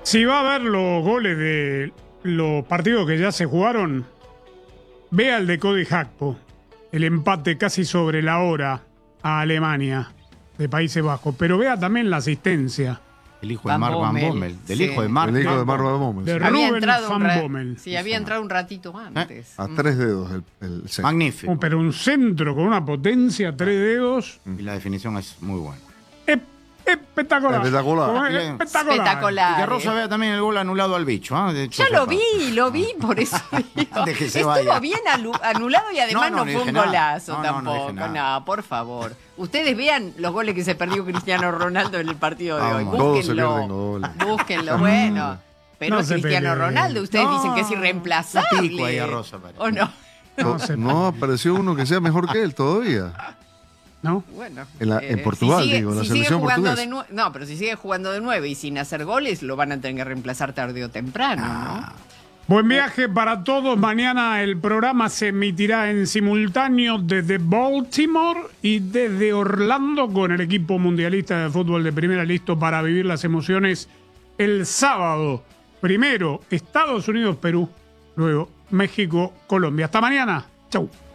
Si va a ver los goles de los partidos que ya se jugaron, vea el de Cody Gakpo, el empate casi sobre la hora a Alemania de Países Bajos, pero vea también la asistencia. El hijo de Mark Van Bommel. Del hijo de Mark. El hijo de Mark Van Bommel. De Había Ruben entrado Van Bommel. Sí, había entrado un ratito antes. A 3 dedos el centro. Magnífico. Pero un centro con una potencia, 3 dedos. Y la definición es muy buena. Espectacular. Espectacular. Espectacular. Y que Rosa vea también el gol anulado al bicho. De hecho, Ya lo vi, por eso digo. De que se Estuvo vaya. bien anulado y además No, no, no fue un dije nada. golazo No, no tampoco. dije nada. No, por favor. Ustedes vean los goles que se perdió Cristiano Ronaldo en el partido de hoy. Vamos. Todos se pierden goles. Búsquenlo, bueno. Pero No es se Cristiano peleen. Ronaldo, ustedes dicen que es irreemplazable. Un pico ahí a Rosa, parece. ¿O no? No apareció uno que sea mejor que él todavía. ¿No? Bueno, En Portugal, digo, la selección portuguesa. No, pero si sigue jugando de 9 y sin hacer goles, lo van a tener que reemplazar tarde o temprano, ¿no? Buen viaje para todos. Mañana el programa se emitirá en simultáneo desde Baltimore y desde Orlando con el equipo mundialista de fútbol de primera listo para vivir las emociones el sábado. Primero Estados Unidos, Perú, luego México, Colombia. Hasta mañana. Chau.